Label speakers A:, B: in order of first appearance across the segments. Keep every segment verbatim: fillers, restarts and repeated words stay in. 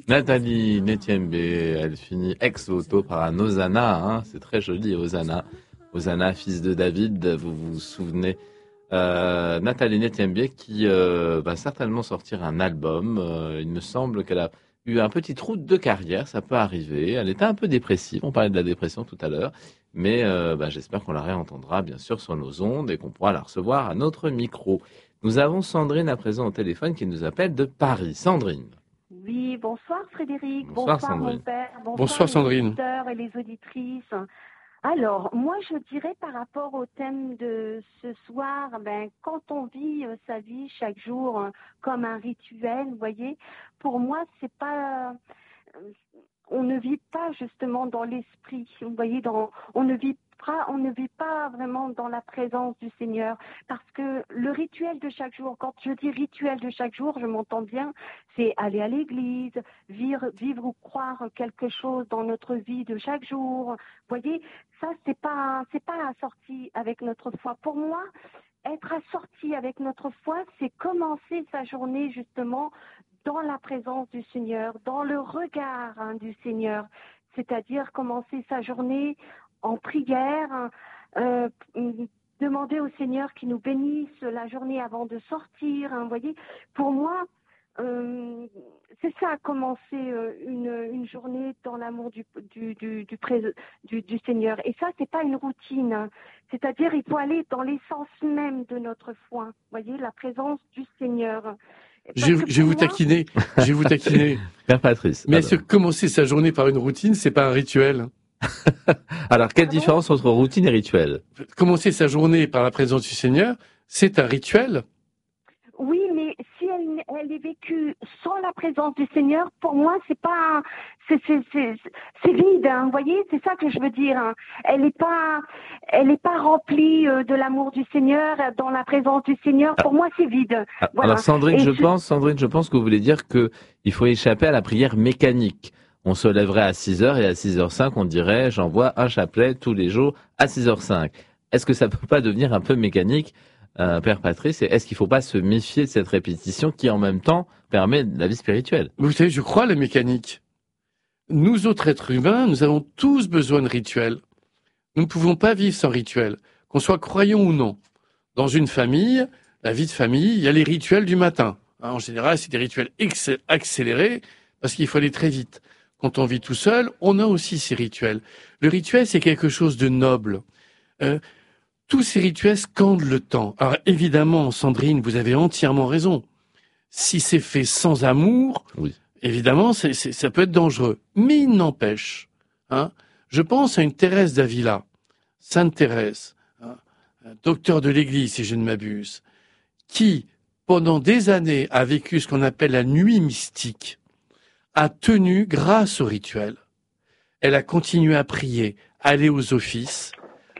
A: Nathalie Netiembe, elle finit ex voto par un Hosanna, hein, c'est très joli, Hosanna. Hosanna, fils de David, vous vous souvenez. Euh, Nathalie Netiembe qui euh, va certainement sortir un album. Euh, il me semble qu'elle a eu un petit trou de carrière, ça peut arriver. Elle était un peu dépressive, on parlait de la dépression tout à l'heure. Mais euh, bah, j'espère qu'on la réentendra bien sûr sur nos ondes et qu'on pourra la recevoir à notre micro. Nous avons Sandrine à présent au téléphone qui nous appelle de Paris. Sandrine.
B: Oui, bonsoir Frédéric,
A: Bonsoir,
B: bonsoir mon
A: Sandrine.
B: père, bonsoir,
C: Bonsoir
B: les
C: Sandrine.
B: auditeurs et les auditrices. Alors, moi je dirais par rapport au thème de ce soir, ben, quand on vit euh, sa vie chaque jour euh, comme un rituel, vous voyez, pour moi c'est pas... euh, on ne vit pas justement dans l'esprit, vous voyez, dans, on ne vit pas, on ne vit pas vraiment dans la présence du Seigneur, parce que le rituel de chaque jour, quand je dis rituel de chaque jour, je m'entends bien, c'est aller à l'église, vivre, vivre ou croire quelque chose dans notre vie de chaque jour, vous voyez, ça c'est pas, c'est pas assorti avec notre foi. Pour moi, être assorti avec notre foi, c'est commencer sa journée justement dans la présence du Seigneur, dans le regard hein, du Seigneur, c'est-à-dire commencer sa journée en prière, hein, euh, demander au Seigneur qu'il nous bénisse la journée avant de sortir. Hein, vous voyez, pour moi, euh, c'est ça, commencer euh, une, une journée dans l'amour du, du, du, du, pré, du, du Seigneur. Et ça, c'est pas une routine. Hein. C'est-à-dire, il faut aller dans l'essence même de notre foi. Vous voyez, la présence du Seigneur.
C: Je, je vais vous
B: moi,
C: taquiner. Je vais vous taquiner.
A: Père Patrice.
C: Mais
A: alors.
C: est-ce que commencer sa journée par une routine, c'est pas un rituel?
A: Alors, quelle
B: Pardon
A: différence entre routine et rituel?
C: Commencer sa journée par la présence du Seigneur, c'est un rituel.
B: Oui, mais si elle, elle est vécue sans la présence du Seigneur, pour moi, c'est pas, c'est, c'est, c'est, c'est vide. Hein, vous voyez, c'est ça que je veux dire. Hein. Elle n'est pas, elle n'est pas remplie euh, de l'amour du Seigneur, dans la présence du Seigneur. Pour moi, c'est vide.
A: Ah,
B: Voilà.
A: Alors, Sandrine,
B: Et
A: je
B: je-
A: pense, Sandrine, je pense que vous voulez dire que il faut échapper à la prière mécanique. On se lèverait à six heures et à six heures cinq, on dirait, j'envoie un chapelet tous les jours à six heures cinq. Est-ce que ça peut pas devenir un peu mécanique, euh, Père Patrice? Et est-ce qu'il faut pas se méfier de cette répétition qui, en même temps, permet la vie spirituelle?
C: Vous savez, je crois à la mécanique. Nous autres êtres humains, nous avons tous besoin de rituels. Nous ne pouvons pas vivre sans rituels, qu'on soit croyant ou non. Dans une famille, la vie de famille, il y a les rituels du matin. En général, c'est des rituels accélérés parce qu'il faut aller très vite. Quand on vit tout seul, on a aussi ces rituels. Le rituel, c'est quelque chose de noble. Euh, tous ces rituels scandent le temps. Alors évidemment, Sandrine, vous avez entièrement raison. Si c'est fait sans amour,
A: Oui.
C: évidemment, c'est, c'est, ça peut être dangereux. Mais il n'empêche, hein, je pense à une Thérèse d'Avila, Sainte Thérèse, hein, docteur de l'Église, si je ne m'abuse, qui, pendant des années, a vécu ce qu'on appelle la nuit mystique, a tenu grâce au rituel. Elle a continué à prier, à aller aux offices,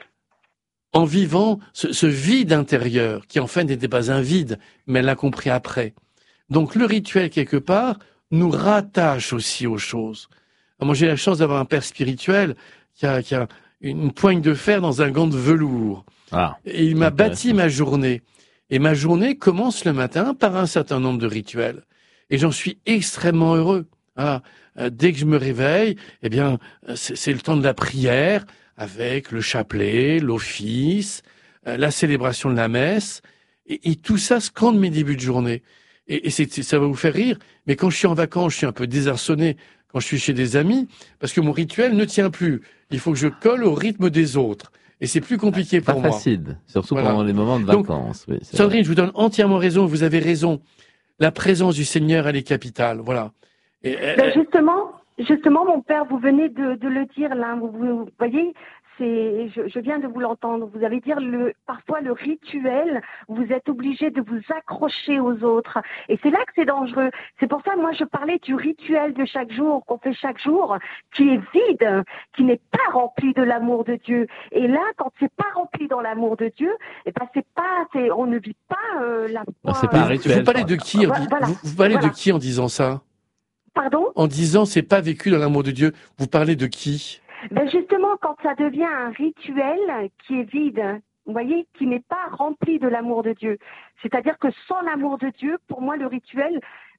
C: en vivant ce, ce vide intérieur, qui en fait n'était pas un vide, mais elle l'a compris après. Donc le rituel, quelque part, nous rattache aussi aux choses. Alors, moi, j'ai la chance d'avoir un père spirituel qui a, qui a une poigne de fer dans un gant de velours.
A: Ah,
C: Et il m'a
A: intéressant.
C: bâti ma journée. Et ma journée commence le matin par un certain nombre de rituels. Et j'en suis extrêmement heureux. Voilà. Euh, dès que je me réveille, eh bien, c'est, c'est le temps de la prière avec le chapelet, l'office, euh, la célébration de la messe. Et, et tout ça scande mes débuts de journée. Et, et c'est, c'est, ça va vous faire rire, mais quand je suis en vacances, je suis un peu désarçonné quand je suis chez des amis, parce que mon rituel ne tient plus. Il faut que je colle au rythme des autres. Et c'est plus compliqué
A: Pas
C: pour moi.
A: facile, surtout
C: Voilà.
A: pendant les moments de
C: Donc,
A: vacances. Oui, c'est
C: Sandrine,
A: vrai.
C: je vous donne entièrement raison, vous avez raison. La présence du Seigneur, elle est capitale. Voilà. Et,
B: Ben
C: euh,
B: justement, justement, mon père, vous venez de, de le dire là. Vous, vous voyez, c'est, je, je viens de vous l'entendre. Vous allez dire le, parfois le rituel. Vous êtes obligé de vous accrocher aux autres, et c'est là que c'est dangereux. C'est pour ça, moi, je parlais du rituel de chaque jour qu'on fait chaque jour, qui est vide, qui n'est pas rempli de l'amour de Dieu. Et là, quand c'est pas rempli dans l'amour de Dieu, et ben c'est pas, c'est, on ne vit pas euh, la foi.
A: c'est pas un
C: vous,
A: rituel,
C: vous parlez
A: ça.
C: de qui en
B: Voilà,
C: dis-
B: voilà,
C: vous, vous parlez
B: voilà.
C: de qui en disant ça?
B: Pardon?
C: En disant c'est pas vécu dans l'amour de Dieu, vous parlez de qui?
B: Ben justement, quand ça devient un rituel qui est vide, vous voyez, qui n'est pas rempli de l'amour de Dieu. C'est-à-dire que sans l'amour de Dieu, pour moi, le rituel,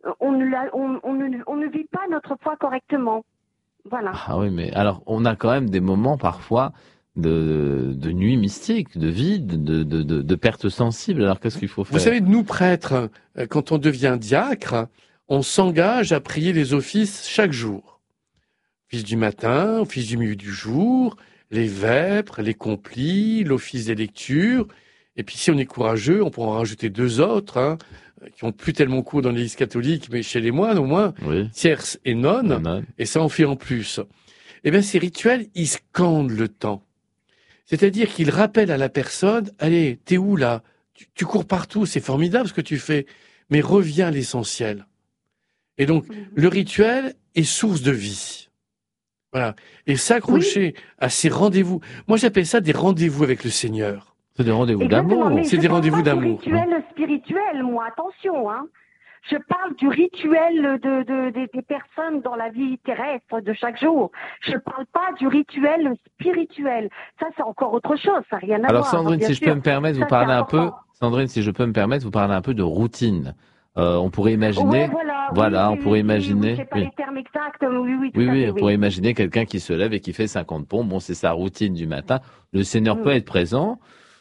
B: on ne, la, on, on, ne, on ne vit pas notre foi correctement. Voilà.
A: Ah oui, mais alors, on a quand même des moments parfois de, de nuit mystique, de vide, de, de, de, de perte sensible. Alors, qu'est-ce qu'il faut faire?
C: Vous savez, nous prêtres, euh, quand on devient diacre, on s'engage à prier les offices chaque jour. Office du matin, office du milieu du jour, les vêpres, les complis, l'office des lectures. Et puis si on est courageux, on pourra en rajouter deux autres, hein, qui ont plus tellement cours dans l'Église catholique, mais chez les moines au moins,
A: Oui.
C: tierce et nonne,
A: Non.
C: et ça en fait en plus. Eh bien, ces rituels, ils scandent le temps. C'est-à-dire qu'ils rappellent à la personne, allez, t'es où là? tu, tu cours partout, c'est formidable ce que tu fais, mais reviens à l'essentiel. Et donc,
B: Mhm.
C: le rituel est source de vie. Voilà. Et s'accrocher oui. à ces rendez-vous. Moi, j'appelle ça des rendez-vous avec le Seigneur.
A: C'est des rendez-vous d'amour.
C: C'est des rendez-vous d'amour.
B: C'est des rituels spirituels, moi, attention, hein. Je parle du rituel de, de, de, des personnes dans la vie terrestre de chaque jour. Je ne parle pas du rituel spirituel. Ça, c'est encore autre chose. Ça n'a rien à
A: Alors,
B: voir.
A: Alors, Sandrine, si
B: sûr.
A: je peux me permettre,
B: ça,
A: vous parler un peu. Sandrine, si je peux me permettre, vous parler un peu de routine. Euh, on pourrait imaginer.
B: Ouais, voilà,
A: voilà,
B: oui,
A: on pourrait
B: oui,
A: imaginer.
B: Oui, c'est pas
A: oui.
B: les termes exacts. Oui, oui, tout
A: oui,
B: à
A: oui,
B: fait,
A: on
B: oui.
A: pourrait imaginer quelqu'un qui se lève et qui fait cinquante pompes. Bon, c'est sa routine du matin. Le Seigneur mm. peut être présent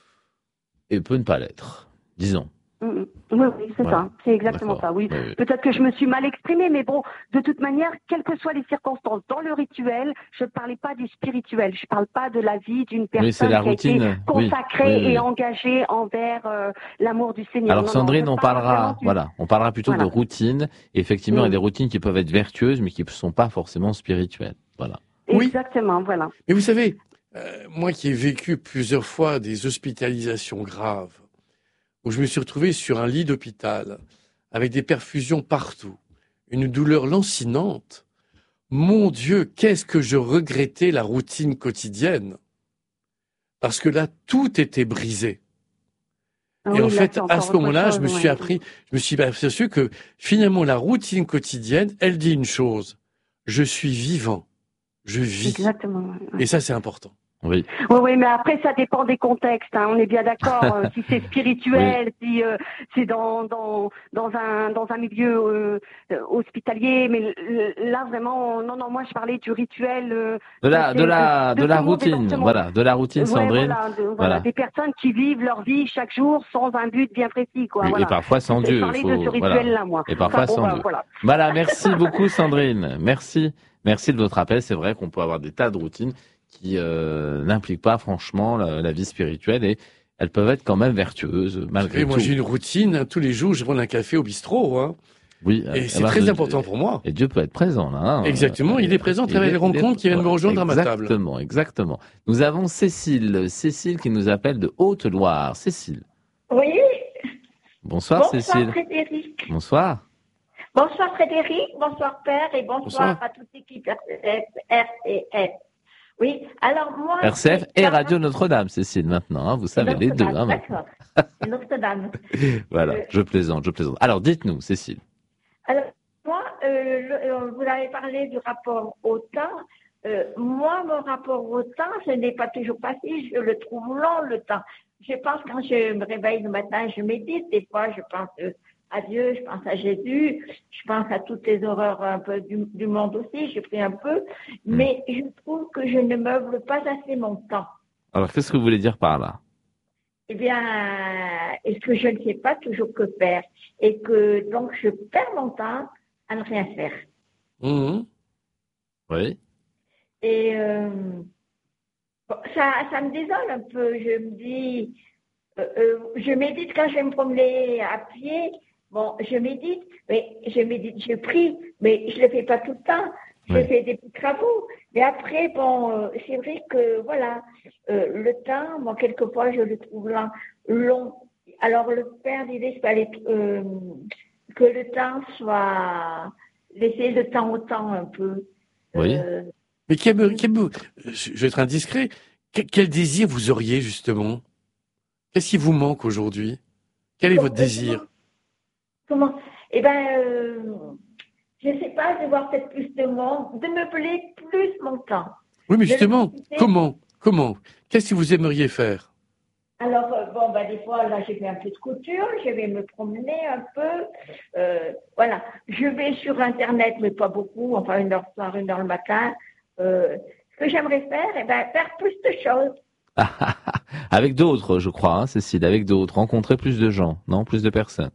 A: et peut ne pas l'être. Disons.
B: Oui, oui, c'est voilà. ça, c'est exactement D'accord. ça, oui. oui, oui. Peut-être que je me suis mal exprimée, mais bon, de toute manière, quelles que soient les circonstances, dans le rituel, je ne parlais pas du spirituel, je ne parle pas de la vie d'une personne
A: oui, c'est la
B: qui
A: routine.
B: a été consacrée
A: oui, oui,
B: et engagée envers euh, l'amour du Seigneur.
A: Alors
B: non,
A: Sandrine,
B: non,
A: on parlera,
B: du...
A: voilà, on parlera plutôt voilà. de routine. Effectivement, mmh. il y a des routines qui peuvent être vertueuses, mais qui ne sont pas forcément spirituelles. Voilà.
B: Exactement, oui. voilà.
C: Mais vous savez, euh, moi qui ai vécu plusieurs fois des hospitalisations graves, où je me suis retrouvé sur un lit d'hôpital, avec des perfusions partout, une douleur lancinante. Mon Dieu, qu'est-ce que je regrettais la routine quotidienne. Parce que là, tout était brisé. Ah Et oui, en fait, à ce moment-là, chose, je me suis ouais. appris, je me suis aperçu que finalement, la routine quotidienne, elle dit une chose. Je suis vivant. Je vis.
B: Exactement. Ouais.
C: Et ça, c'est important.
A: Oui.
B: Oui, oui, mais après, ça dépend des contextes. Hein. On est bien d'accord. euh, si c'est spirituel, oui. si euh, c'est dans dans dans un dans un milieu euh, hospitalier, mais là vraiment, non, non, moi je parlais du rituel. Euh,
A: de la de la de, de, de la routine, voilà, de la routine, Sandrine.
B: Ouais, voilà, de, voilà,
A: voilà,
B: des personnes qui vivent leur vie chaque jour sans un but bien précis, quoi.
A: Oui,
B: voilà.
A: Et parfois sans Dieu.
B: Je parlais
A: faut,
B: de ce rituel-là,
A: voilà.
B: moi.
A: Et parfois
B: enfin,
A: sans
B: bon,
A: Dieu.
B: Voilà.
A: voilà, merci beaucoup, Sandrine. Merci, merci de votre appel. C'est vrai qu'on peut avoir des tas de routines qui euh, n'impliquent pas franchement la, la vie spirituelle et elles peuvent être quand même vertueuses malgré
C: savez,
A: tout.
C: Moi j'ai une routine, hein, tous les jours je prends un café au bistrot. Hein.
A: Oui,
C: et c'est très important pour moi.
A: Et Dieu peut être présent là. Hein.
C: Exactement, il est présent à travers les rencontres qui viennent me rejoindre à ma table.
A: Exactement, exactement. Nous avons Cécile, Cécile qui nous appelle de Haute-Loire. Cécile.
D: Oui.
A: Bonsoir,
D: bonsoir
A: Cécile.
D: Frédéric.
A: Bonsoir.
D: Bonsoir Frédéric, bonsoir Père et bonsoir, bonsoir. à toute l'équipe R C F. Oui, alors moi...
A: R C F et Radio Notre-Dame, Cécile, maintenant, hein, vous savez les deux. Hein,
D: D'accord, Notre-Dame.
A: Voilà, euh... je plaisante, je plaisante. Alors, dites-nous, Cécile.
D: Alors, moi, euh, le, euh, vous avez parlé du rapport au temps. Euh, moi, mon rapport au temps, ce n'est pas toujours facile, je le trouve long, le temps. Je pense, quand je me réveille le matin, je médite, des fois, je pense... Euh, à Dieu, je pense à Jésus, je pense à toutes les horreurs un peu du, du monde aussi, je prie un peu, mais je trouve que je ne meuble pas assez mon temps.
A: Alors, qu'est-ce que vous voulez dire par là?
D: Eh bien, est-ce que je ne sais pas toujours que faire et que donc je perds mon temps à ne rien faire.
A: Mmh. Oui.
D: Et euh, ça, ça me désole un peu. Je me dis, euh, euh, je médite quand je vais me promener à pied. Bon, je médite, mais je médite, je prie, mais je ne le fais pas tout le temps. Je oui. fais des petits travaux. Mais après, bon, euh, c'est vrai que, voilà, euh, le temps, bon, quelquefois, je le trouve long. long. Alors, le père disait euh, que le temps soit... laisser le temps au temps un peu.
A: Oui.
C: Euh, mais quel, quel, je vais être indiscret. Quel, quel désir vous auriez, justement? Qu'est-ce qui vous manque aujourd'hui? Quel est votre désir?
D: Comment? Eh bien, euh, je ne sais pas, de voir peut-être plus de monde, de meubler plus mon temps.
C: Oui, mais justement, comment? Comment? Qu'est-ce que vous aimeriez faire?
D: Alors, euh, bon, bah, des fois, là, j'ai fait un peu de couture, je vais me promener un peu. Euh, voilà. Je vais sur Internet, mais pas beaucoup, enfin, une heure le soir, une heure le matin. Euh, ce que j'aimerais faire, eh ben, faire plus de choses.
A: Avec d'autres, je crois, hein, Cécile, avec d'autres, rencontrer plus de gens, non, plus de personnes.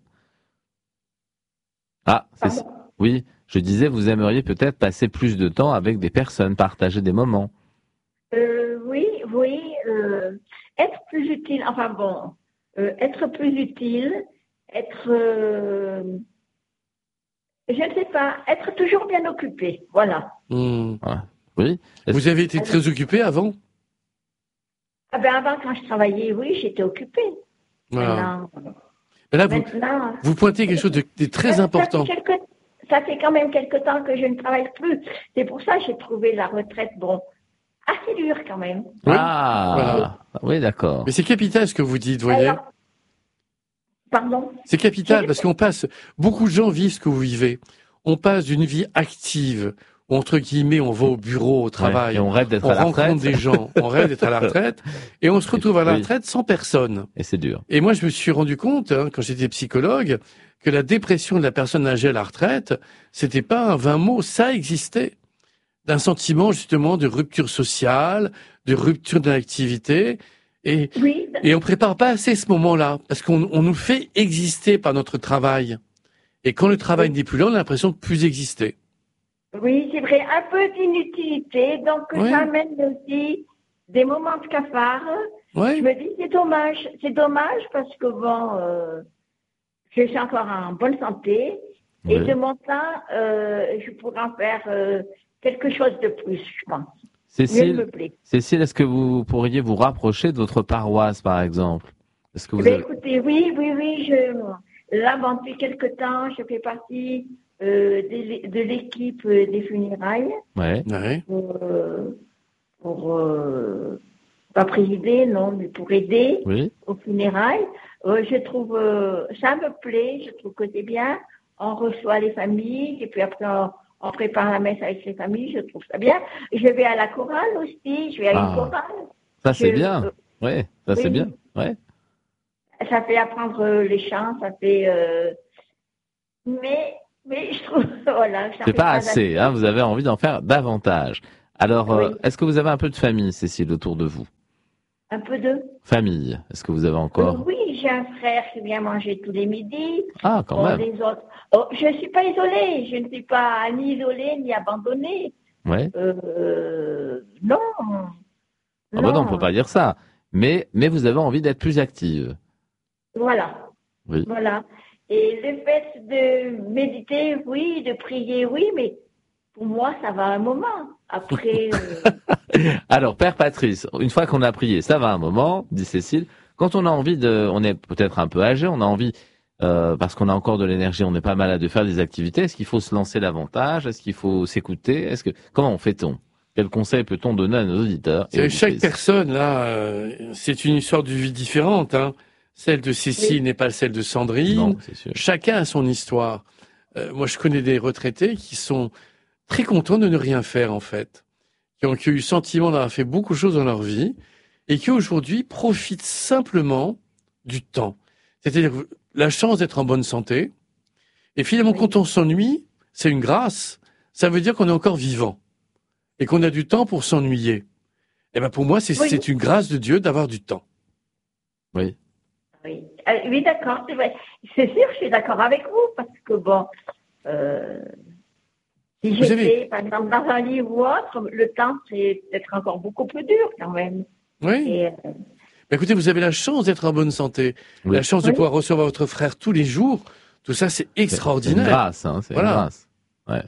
A: Ah, Cécile,
D: Pardon.
A: oui, je disais, vous aimeriez peut-être passer plus de temps avec des personnes, partager des moments.
D: Euh, oui, oui, euh, être plus utile, enfin bon, euh, être plus utile, être, euh, je ne sais pas, être toujours bien occupé, voilà.
C: Hmm.
A: Ouais. Oui. Est-ce-
C: Vous avez été
D: Alors-
C: très occupé avant?
D: Ah ben avant, quand je travaillais, oui, j'étais occupée.
C: Voilà.
D: Maintenant,
C: Mais là, vous,
D: maintenant,
C: vous pointez quelque chose de, de très
D: ça,
C: important.
D: Ça fait, quelque, ça fait quand même quelque temps que je ne travaille plus. C'est pour ça que j'ai trouvé la retraite, bon, assez dure quand même.
C: Oui.
A: Ah, oui, d'accord.
C: Mais c'est capital ce que vous dites, voyez.
D: Alors, pardon.
C: C'est capital
D: J'ai-
C: parce qu'on passe, beaucoup de gens vivent ce que vous vivez. On passe d'une vie active, où, entre guillemets, on va au bureau, au
A: Ouais,
C: travail,
A: et on rêve d'être
C: on
A: à la
C: rencontre
A: retraite.
C: des gens, on rêve d'être à la retraite, et on se retrouve à la
A: Oui.
C: retraite sans personne.
A: Et c'est dur.
C: Et moi, je me suis rendu compte, hein, quand j'étais psychologue, que la dépression de la personne âgée à la retraite, c'était pas un vain mot, ça existait. D'un sentiment, justement, de rupture sociale, de rupture de l'activité. Et,
D: Oui,
C: et on prépare pas assez ce moment-là, parce qu'on on nous fait exister par notre travail. Et quand le travail
D: Oui.
C: n'est plus là, on a l'impression de plus exister.
D: oui, c'est vrai, un peu d'inutilité, donc
C: Oui.
D: ça amène aussi des moments de cafard. Je
C: Ouais.
D: me dis, c'est dommage, c'est dommage parce que bon, euh, je suis encore en bonne santé et
A: Oui.
D: de mon temps, euh, je pourrais en faire euh, quelque chose de plus, je pense. Mieux
A: Cécile,
D: me plaît.
A: Cécile, est-ce que vous pourriez vous rapprocher de votre paroisse, par exemple? Est-ce que
D: Eh
A: vous
D: bien,
A: avez...
D: écoutez, oui, oui, oui, je, là, bon, depuis quelque temps, je fais partie euh, de, de l'équipe euh, des funérailles.
A: Ouais.
C: Ouais.
D: pour, euh, pour euh, pas présider, non, mais pour aider
A: Oui.
D: aux funérailles. Euh, je trouve, euh, ça me plaît, je trouve que c'est bien. On reçoit les familles et puis après on, on prépare la messe avec les familles, je trouve ça bien. Je vais à la chorale aussi, je vais à une
A: Ah.
D: chorale.
A: Ça, c'est
D: Je-
A: bien.
D: euh,
A: Ouais. Ça, c'est
D: oui.
A: bien. Ouais.
D: Ça fait apprendre euh, les chants, ça fait... euh, mais, mais je trouve, voilà. j'en
A: C'est
D: fais
A: pas assez, hein. Vous avez envie d'en faire davantage. Alors, euh,
D: Oui.
A: est-ce que vous avez un peu de famille, Cécile, autour de vous?
D: Un peu de...
A: Famille. Est-ce que vous avez
D: Euh,
A: encore?
D: oui, j'ai un frère qui vient manger tous les midis.
A: Ah, quand
D: Bon,
A: même.
D: les autres. Oh, je ne suis pas isolée. Je ne suis pas ni isolée ni abandonnée.
A: Ouais.
D: Euh, non.
A: Ah bah non, on peut pas dire ça. Mais, mais vous avez envie d'être plus active.
D: Voilà.
A: Oui.
D: Voilà. Et le fait de méditer, oui, de prier, oui, mais pour moi, ça va un moment. Après, euh,
A: Alors, Père Patrice, une fois qu'on a prié, ça va un moment, dit Cécile. Quand on a envie de, on est peut-être un peu âgé, on a envie, euh, parce qu'on a encore de l'énergie, on n'est pas malade de faire des activités. Est-ce qu'il faut se lancer davantage? Est-ce qu'il faut s'écouter? Est-ce que, comment on fait-on? Quel conseil peut-on donner à nos auditeurs? et
C: C'est- Chaque
A: auditrices
C: personne, là, euh, c'est une histoire de vie différente. Hein. Celle de Cécile
D: Oui.
C: n'est pas celle de Sandrine.
A: Non, c'est sûr.
C: Chacun a son histoire. Euh, moi, je connais des retraités qui sont très contents de ne rien faire, en fait. Qui ont, qui ont eu le sentiment d'avoir fait beaucoup de choses dans leur vie et qui, aujourd'hui, profitent simplement du temps. C'est-à-dire la chance d'être en bonne santé. Et finalement,
D: Oui.
C: quand on s'ennuie, c'est une grâce. Ça veut dire qu'on est encore vivant et qu'on a du temps pour s'ennuyer. Eh ben, pour moi, c'est
D: Oui.
C: c'est une grâce de Dieu d'avoir du temps.
A: Oui.
D: oui, Euh, oui, d'accord, c'est vrai. C'est sûr, je suis d'accord avec vous, parce que bon, euh, si
C: Vous
D: j'étais,
C: avez-
D: par exemple, dans un livre ou autre, le temps, c'est peut-être encore beaucoup plus dur quand même.
C: Oui.
D: Et, euh,
C: Ben, écoutez, vous avez la chance d'être en bonne santé,
A: Oui.
C: la chance de
D: Oui.
C: pouvoir recevoir votre frère tous les jours. Tout ça, c'est
A: C'est- C'est une
C: extraordinaire.
A: grâce, hein. C'est
C: Voilà.
A: une grâce. Ouais.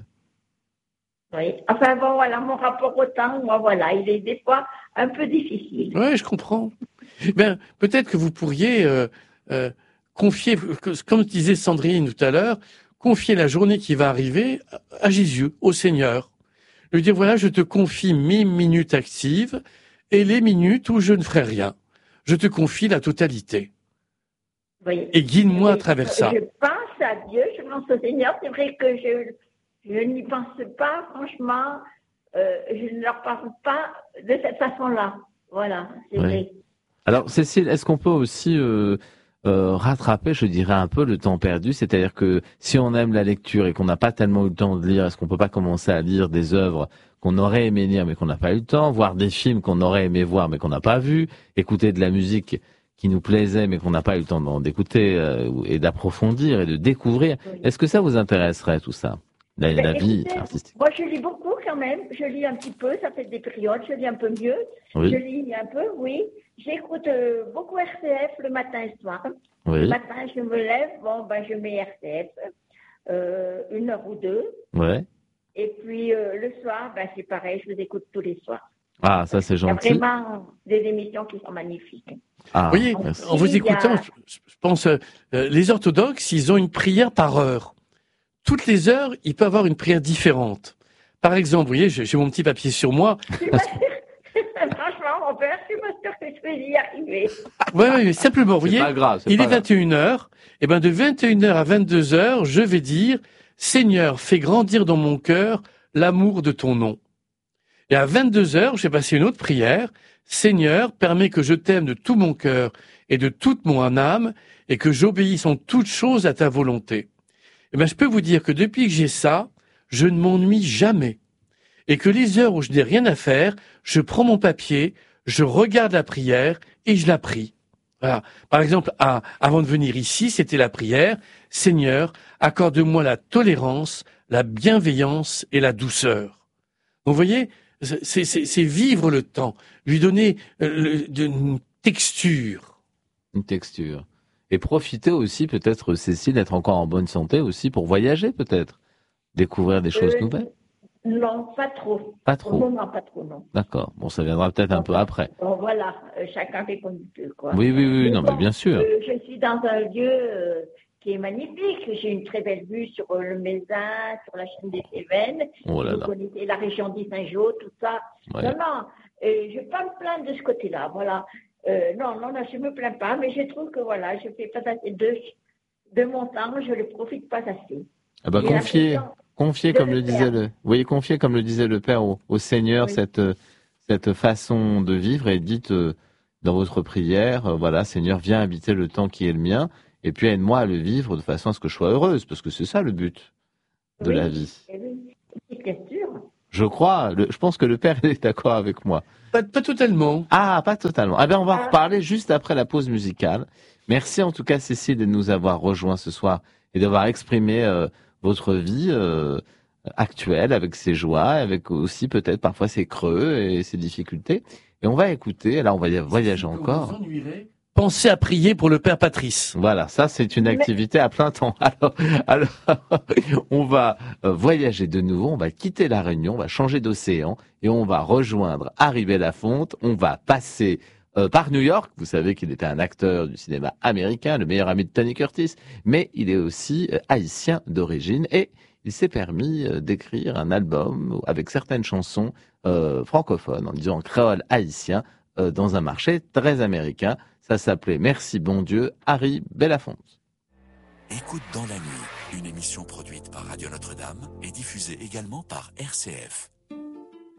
D: oui. Enfin bon, voilà, mon rapport au temps, moi, voilà, il est des fois un peu difficile.
C: Ouais, je comprends. Ben, peut-être que vous pourriez euh, euh, confier, que- comme disait Sandrine tout à l'heure, confier la journée qui va arriver à- à Jésus, au Seigneur. Lui dire, voilà, je te confie mes minutes actives et les minutes où je ne ferai rien. Je te confie la totalité.
D: Oui.
C: Et guide-moi à
D: Et
C: travers ça.
D: Je pense à Dieu, je pense au Seigneur. C'est vrai que je, je n'y pense pas, franchement. Euh, je ne leur parle pas de cette façon-là. Voilà, c'est
A: Oui.
D: vrai.
A: Alors, Cécile, est-ce qu'on peut aussi euh, euh, rattraper, je dirais, un peu le temps perdu? C'est-à-dire que si on aime la lecture et qu'on n'a pas tellement eu le temps de lire, est-ce qu'on peut pas commencer à lire des œuvres qu'on aurait aimé lire mais qu'on n'a pas eu le temps, voir des films qu'on aurait aimé voir mais qu'on n'a pas vu, écouter de la musique qui nous plaisait mais qu'on n'a pas eu le temps d'en- d'écouter euh, et d'approfondir et de découvrir?
D: Oui.
A: Est-ce que ça vous intéresserait, tout ça? La,
D: Ben,
A: la vie
D: écoutez,
A: artistique.
D: moi je lis beaucoup quand même, je lis un petit peu, ça fait des périodes, je lis un peu mieux, je
A: Oui,
D: lis un peu, oui. J'écoute euh, beaucoup R C F le matin et le soir. Le
A: oui,
D: matin, je me lève, bon, ben, je mets R C F, euh, une heure ou deux.
A: ouais.
D: Et puis euh, le soir, ben, c'est pareil, je vous écoute tous les soirs.
A: Ah, ça c'est
D: Il y a
A: gentil.
D: vraiment des émissions qui sont magnifiques.
A: Ah,
C: Vous voyez,
A: merci.
C: en vous
D: Il y a-
C: écoutant, je, je pense, euh, euh, les orthodoxes, ils ont une prière par heure. Toutes les heures, ils peuvent avoir une prière différente. Par exemple, vous voyez, j'ai j'ai mon petit papier sur moi.
D: Je suis pas sûre- Franchement, mon père, je suis pas sûre que je vais y arriver.
C: Ouais, ouais, mais simplement, vous
A: C'est
C: voyez,
A: pas grave. c'est
C: il
A: pas
C: est
A: grave.
C: vingt et une heures, et ben de vingt et une heures à vingt-deux heures, je vais dire, Seigneur, fais grandir dans mon cœur l'amour de ton nom. Et à vingt-deux heures, je vais passer une autre prière. Seigneur, permets que je t'aime de tout mon cœur et de toute mon âme, et que j'obéisse en toutes choses à ta volonté. Eh ben, je peux vous dire que depuis que j'ai ça, je ne m'ennuie jamais. Et que les heures où je n'ai rien à faire, je prends mon papier, je regarde la prière et je la prie. Voilà. Par exemple, à- avant de venir ici, c'était la prière. Seigneur, accorde-moi la tolérance, la bienveillance et la douceur. Donc, vous voyez, c'est, c'est- c'est vivre le temps, lui donner euh, le- de- une texture.
A: Une texture. Et profiter aussi, peut-être, Cécile, d'être encore en bonne santé aussi pour voyager, peut-être. Découvrir des choses
D: Euh,
A: nouvelles.
D: Non, pas trop.
A: Pas
D: Au
A: trop.
D: moment, pas trop, non.
A: D'accord. Bon, ça viendra peut-être un peu après.
D: Bon, voilà, euh, chacun fait comme il peut, quoi.
A: Oui, oui, oui,
D: Mais
A: non, mais
D: bon,
A: bien sûr.
D: euh, je suis dans un lieu euh, qui est magnifique. J'ai une très belle vue sur euh, le Mézin, sur la chaîne des Cévennes.
A: Oh là
D: Vous
A: là.
D: connaissez la région d'Issingeau, tout ça.
A: Ouais.
D: Non, non, euh, je ne vais pas me plaindre de ce côté-là, voilà. Euh, non, non, non, je ne me plains pas, mais je trouve que voilà, je fais pas assez de, de mon temps, je ne profite pas assez.
A: Ah bah,
D: J'ai
A: confiez,
D: l'impression
A: confiez,
D: de
A: comme
D: le
A: le disait
D: faire.
A: le, vous voyez, confiez, comme le disait le Père au, au Seigneur,
D: Oui.
A: cette, euh, cette façon de vivre et dites euh, dans votre prière, euh, voilà, Seigneur, viens habiter le temps qui est le mien et puis aide-moi à le vivre de façon à ce que je sois heureuse, parce que c'est ça le but de
D: Oui.
A: la vie.
D: Eh oui, bien sûr.
A: Je crois, le- je pense que le Père est d'accord avec moi.
C: Pas, pas totalement.
A: Ah, pas totalement. Ah ben, on va en
D: Ah.
A: reparler juste après la pause musicale. Merci en tout cas, Cécile, de nous avoir rejoints ce soir et d'avoir exprimé euh, votre vie euh, actuelle avec ses joies, avec aussi peut-être parfois ses creux et ses difficultés. Et on va écouter, là on va y voyager
C: Si vous
A: encore.
C: vous ennuierez, pensez à prier pour le Père Patrice.
A: Voilà, ça c'est une
D: Mais-
A: activité à plein temps. Alors, alors on va euh, voyager de nouveau, on va quitter la Réunion, on va changer d'océan et on va rejoindre Harry Belafonte. On va passer euh, par New York. Vous savez qu'il était un acteur du cinéma américain, le meilleur ami de Tony Curtis, mais il est aussi euh, haïtien d'origine et il s'est permis euh, d'écrire un album avec certaines chansons euh, francophones, en disant créole haïtien, euh, dans un marché très américain. Ça s'appelait Merci bon Dieu, Harry Belafonte.
E: Écoute dans la nuit, une émission produite par Radio Notre-Dame et diffusée également par R C F.